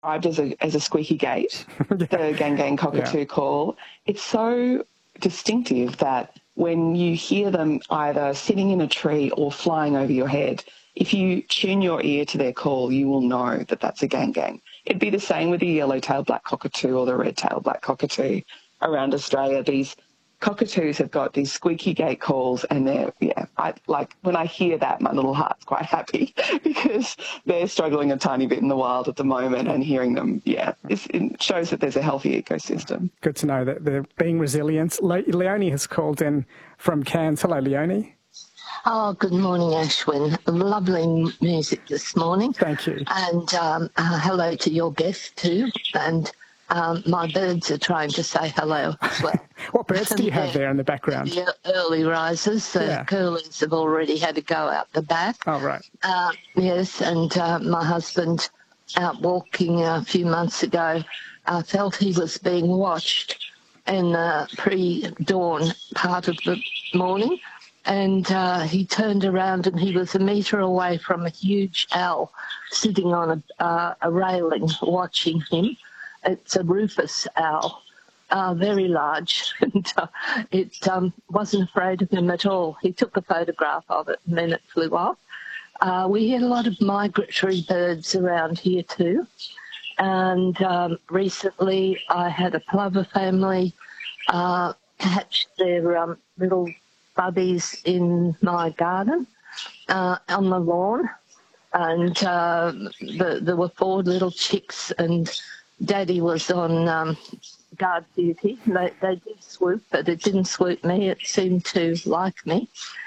described as a squeaky gate, the gang gang cockatoo call. It's so distinctive that when you hear them either sitting in a tree or flying over your head, if you tune your ear to their call, you will know that that's a gang gang. It'd be the same with the yellow-tailed black cockatoo or the red-tailed black cockatoo around Australia. These cockatoos have got these squeaky gate calls, and when I hear that, my little heart's quite happy because they're struggling a tiny bit in the wild at the moment, and hearing them, it shows that there's a healthy ecosystem. Good to know that they're being resilient. Leonie has called in from Cairns. Hello, Leonie. Oh, good morning, Ashwin. Lovely music this morning. Thank you. And hello to your guest too. And my birds are trying to say hello as well. What birds do you have there in the background? The early risers. The curlews have already had to go out the back. Oh, right. Yes, and my husband, out walking a few months ago, felt he was being watched in the pre-dawn part of the morning. And he turned around and he was a metre away from a huge owl sitting on a railing watching him. It's a rufous owl, very large, and it wasn't afraid of him at all. He took a photograph of it and then it flew off. We had a lot of migratory birds around here too. And recently I had a plover family hatch their little bubbies in my garden on the lawn, and there were 4 little chicks, and Daddy was on guard duty. They did swoop, but it didn't swoop me. It seemed to like me.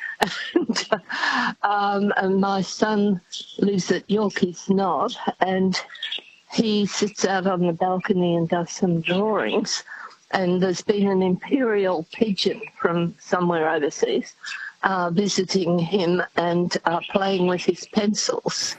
And my son lives at Yorkeys Knob, and he sits out on the balcony and does some drawings. And there's been an imperial pigeon from somewhere overseas visiting him and playing with his pencils.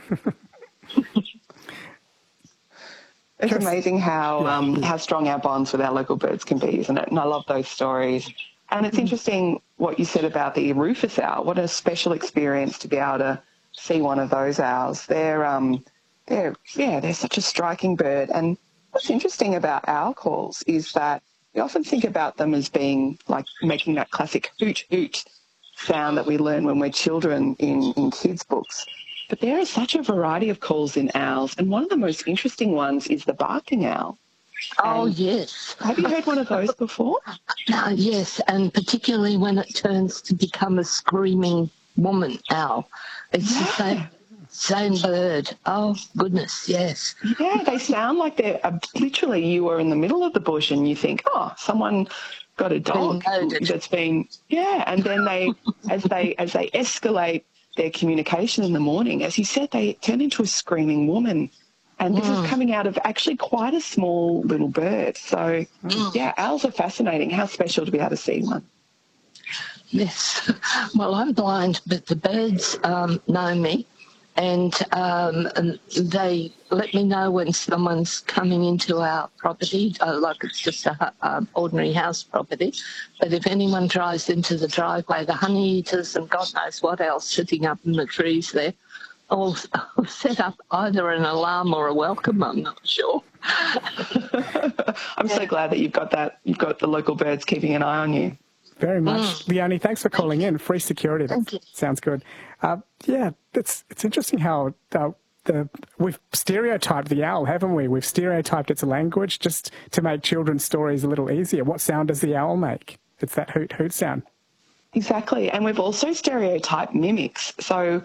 It's amazing how strong our bonds with our local birds can be, isn't it? And I love those stories. And it's interesting what you said about the rufous owl. What a special experience to be able to see one of those owls. They're such a striking bird. And what's interesting about owl calls is that we often think about them as being like making that classic hoot hoot sound that we learn when we're children in kids' books. But there is such a variety of calls in owls, and one of the most interesting ones is the barking owl. Oh, yes. Have you heard one of those before? Yes, and particularly when it turns to become a screaming woman owl. It's the same bird. Oh, goodness, yes. Yeah, they sound like they're literally you are in the middle of the bush and you think, oh, someone got a dog that's been, and then as they escalate their communication in the morning, as you said, they turn into a screaming woman. And this is coming out of actually quite a small little bird. So, owls are fascinating. How special to be able to see one. Yes. Well, I'm blind, but the birds know me, and they let me know when someone's coming into our property, like it's just a ordinary house property. But if anyone drives into the driveway, the honey eaters and God knows what else sitting up in the trees there, I'll set up either an alarm or a welcome, I'm not sure. I'm so glad that you've got the local birds keeping an eye on you. Very much. Leonie, thanks for calling in. Free security, that sounds good. It's interesting how we've stereotyped the owl, haven't we? We've stereotyped its language just to make children's stories a little easier. What sound does the owl make? It's that hoot, hoot sound. Exactly. And we've also stereotyped mimics. So